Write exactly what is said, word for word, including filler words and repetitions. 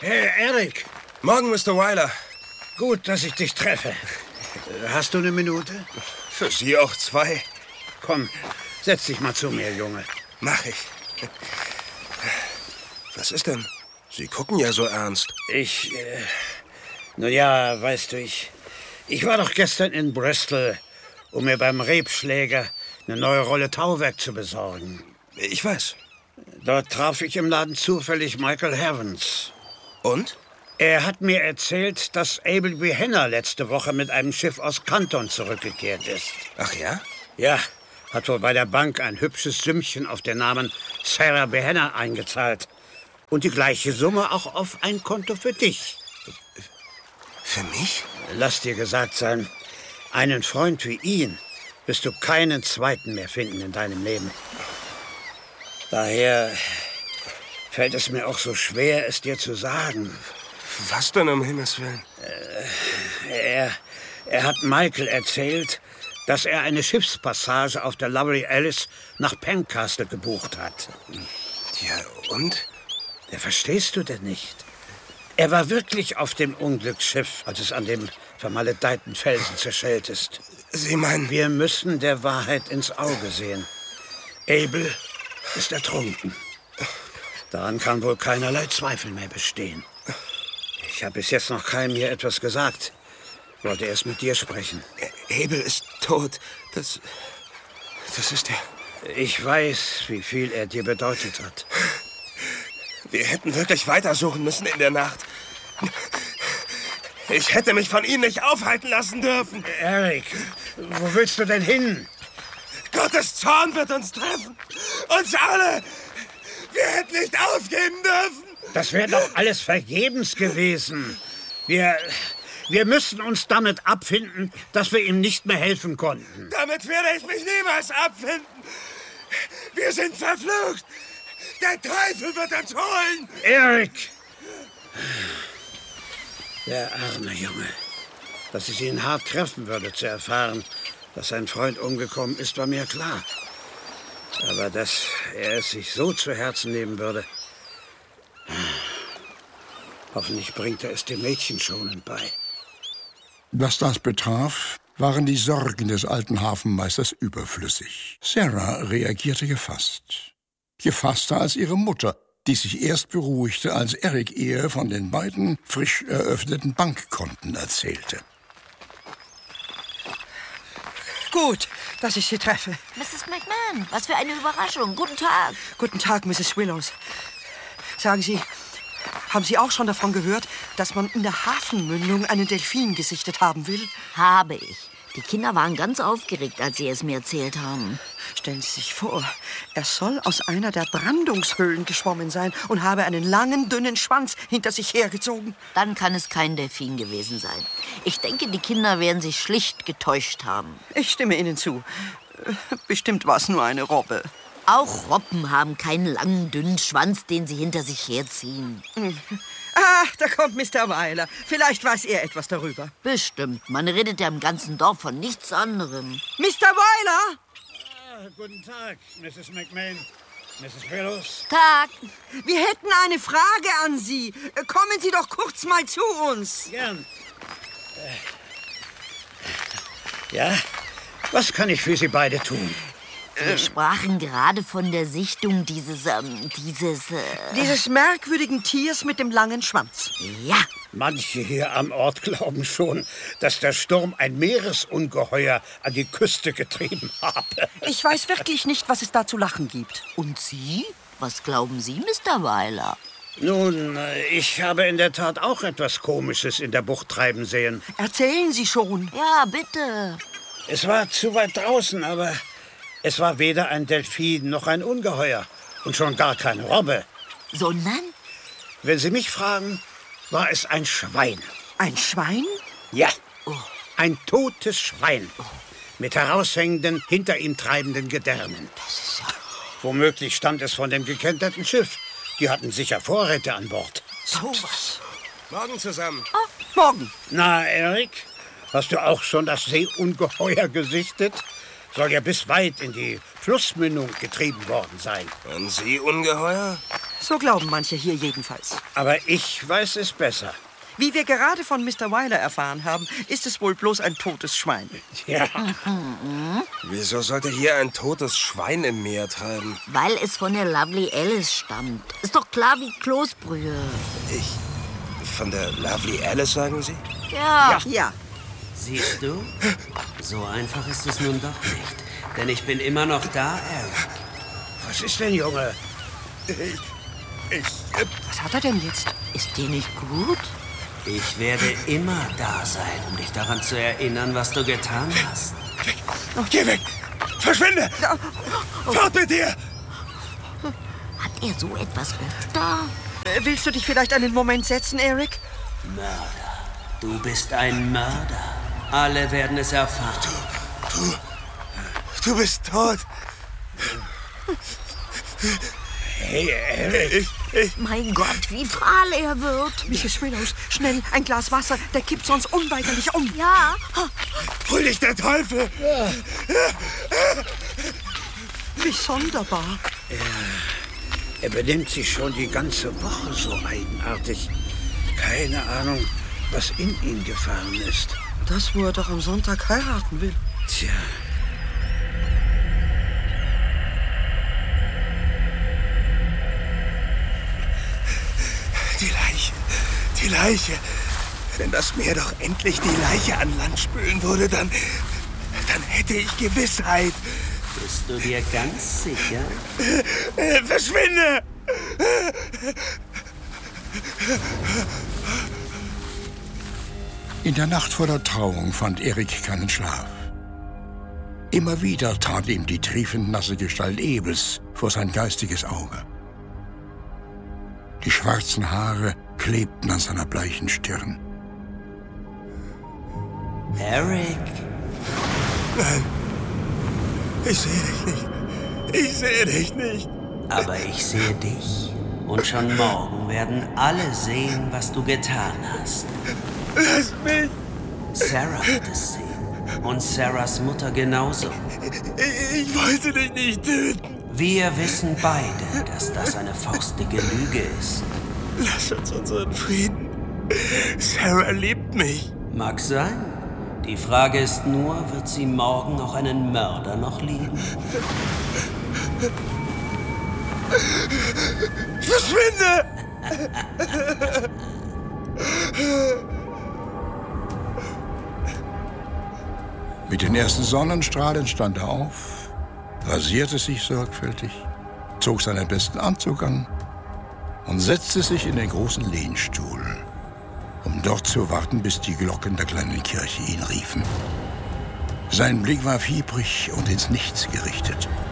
Hey, Eric. Morgen, Mister Wyler. Gut, dass ich dich treffe. Hast du eine Minute? Für Sie auch zwei. Komm, setz dich mal zu mir, Junge. Mach ich. Was ist denn? Sie gucken ja so ernst. Ich, äh, na ja, weißt du, ich, ich war doch gestern in Bristol, um mir beim Rebschläger eine neue Rolle Tauwerk zu besorgen. Ich weiß. Dort traf ich im Laden zufällig Michael Havens. Und? Er hat mir erzählt, dass Abel Behenna letzte Woche mit einem Schiff aus Canton zurückgekehrt ist. Ach ja? Ja, hat wohl bei der Bank ein hübsches Sümmchen auf den Namen Sarah Behenna eingezahlt. Und die gleiche Summe auch auf ein Konto für dich. Für mich? Lass dir gesagt sein, einen Freund wie ihn wirst du keinen zweiten mehr finden in deinem Leben. Daher fällt es mir auch so schwer, es dir zu sagen. Was denn, um Himmels Willen? Äh, er, er hat Michael erzählt, dass er eine Schiffspassage auf der Lovely Alice nach Pencastle gebucht hat. Ja, und? Ja, verstehst du denn nicht? Er war wirklich auf dem Unglücksschiff, als es an dem vermaledeiten Felsen zerschellt ist. Sie meinen... Wir müssen der Wahrheit ins Auge sehen. Abel ist ertrunken. Daran kann wohl keinerlei Zweifel mehr bestehen. Ich habe bis jetzt noch keinem hier etwas gesagt. Ich wollte erst mit dir sprechen. Abel ist tot. Das... Das ist er. Ich weiß, wie viel er dir bedeutet hat. Wir hätten wirklich weitersuchen müssen in der Nacht. Ich hätte mich von Ihnen nicht aufhalten lassen dürfen. Eric, wo willst du denn hin? Gottes Zorn wird uns treffen. Uns alle. Wir hätten nicht aufgeben dürfen. Das wäre doch alles vergebens gewesen. Wir, wir müssen uns damit abfinden, dass wir ihm nicht mehr helfen konnten. Damit werde ich mich niemals abfinden. Wir sind verflucht. Der Teufel wird uns holen. Eric! Der arme Junge. Dass es ihn hart treffen würde, zu erfahren, dass sein Freund umgekommen ist, war mir klar. Aber dass er es sich so zu Herzen nehmen würde... Hoffentlich bringt er es dem Mädchen schonend bei. Was das betraf, waren die Sorgen des alten Hafenmeisters überflüssig. Sarah reagierte gefasst. Gefasster als ihre Mutter, die sich erst beruhigte, als Eric ihr von den beiden frisch eröffneten Bankkonten erzählte. Gut, dass ich Sie treffe. Misses McMahon, was für eine Überraschung. Guten Tag. Guten Tag, Misses Willows. Sagen Sie, haben Sie auch schon davon gehört, dass man in der Hafenmündung einen Delfin gesichtet haben will? Habe ich. Die Kinder waren ganz aufgeregt, als sie es mir erzählt haben. Stellen Sie sich vor, er soll aus einer der Brandungshöhlen geschwommen sein und habe einen langen, dünnen Schwanz hinter sich hergezogen. Dann kann es kein Delfin gewesen sein. Ich denke, die Kinder werden sich schlicht getäuscht haben. Ich stimme Ihnen zu. Bestimmt war es nur eine Robbe. Auch Robben haben keinen langen, dünnen Schwanz, den sie hinter sich herziehen. Ah, da kommt Mister Wyler. Vielleicht weiß er etwas darüber. Bestimmt. Man redet ja im ganzen Dorf von nichts anderem. Mister Wyler! Ah, guten Tag, Misses McMahon. Misses Willows. Tag. Wir hätten eine Frage an Sie. Kommen Sie doch kurz mal zu uns. Gern. Ja, was kann ich für Sie beide tun? Wir sprachen gerade von der Sichtung dieses, ähm, dieses... Äh Dieses merkwürdigen Tiers mit dem langen Schwanz. Ja. Manche hier am Ort glauben schon, dass der Sturm ein Meeresungeheuer an die Küste getrieben habe. Ich weiß wirklich nicht, was es da zu lachen gibt. Und Sie? Was glauben Sie, Mister Wyler? Nun, ich habe in der Tat auch etwas Komisches in der Bucht treiben sehen. Erzählen Sie schon. Ja, bitte. Es war zu weit draußen, aber es war weder ein Delfin noch ein Ungeheuer und schon gar keine Robbe. Sondern? Wenn Sie mich fragen, war es ein Schwein. Ein Schwein? Ja, oh. Ein totes Schwein. Oh. Mit heraushängenden, hinter ihm treibenden Gedärmen. Das ist ja... Womöglich stammt es von dem gekenterten Schiff. Die hatten sicher Vorräte an Bord. So was. Morgen zusammen. Oh, morgen. Na, Eric, hast du auch schon das Seeungeheuer gesichtet? Soll ja bis weit in die Flussmündung getrieben worden sein. Ein Seeungeheuer? So glauben manche hier jedenfalls. Aber ich weiß es besser. Wie wir gerade von Mister Wyler erfahren haben, ist es wohl bloß ein totes Schwein. Ja. Wieso sollte hier ein totes Schwein im Meer treiben? Weil es von der Lovely Alice stammt. Ist doch klar wie Kloßbrühe. Ich? Von der Lovely Alice, sagen Sie? Ja. Ja. Siehst du? So einfach ist es nun doch nicht. Denn ich bin immer noch da, Eric. Was ist denn, Junge? Ich... ich... Was hat er denn jetzt? Ist dir nicht gut? Ich werde immer da sein, um dich daran zu erinnern, was du getan hast. Weg. Geh weg! Verschwinde! Fort mit dir! Hat er so etwas öfter? Äh, willst du dich vielleicht einen Moment setzen, Eric? Mörder. Du bist ein Mörder. Alle werden es erfahren. Du... Du bist tot. Hey, Eric. Ich... ich... Mein Gott, wie fahl er wird. Missus Willows, schnell, ein Glas Wasser, der kippt sonst unweigerlich um. Ja. Hol dich der Teufel! Wie sonderbar. Er benimmt sich schon die ganze Woche so eigenartig. Keine Ahnung, was in ihn gefahren ist. Das, wo er doch am Sonntag heiraten will. Tja. Die Leiche, die Leiche. Wenn das Meer doch endlich die Leiche an Land spülen würde, dann, dann hätte ich Gewissheit. Bist du dir ganz sicher? Äh, verschwinde! In der Nacht vor der Trauung fand Erik keinen Schlaf. Immer wieder trat ihm die triefend nasse Gestalt Abels vor sein geistiges Auge. Die schwarzen Haare klebten an seiner bleichen Stirn. Eric? Nein, ich sehe dich nicht. Ich sehe dich nicht. Aber ich sehe dich. Und schon morgen werden alle sehen, was du getan hast. Lass mich. Sarah wird es sehen. Und Sarahs Mutter genauso. Ich, ich wollte dich nicht töten. Wir wissen beide, dass das eine faustdicke Lüge ist. Lass uns unseren Frieden. Sarah liebt mich. Mag sein. Die Frage ist nur, wird sie morgen noch einen Mörder noch lieben? Verschwinde! Mit den ersten Sonnenstrahlen stand er auf, rasierte sich sorgfältig, zog seinen besten Anzug an und setzte sich in den großen Lehnstuhl, um dort zu warten, bis die Glocken der kleinen Kirche ihn riefen. Sein Blick war fiebrig und ins Nichts gerichtet.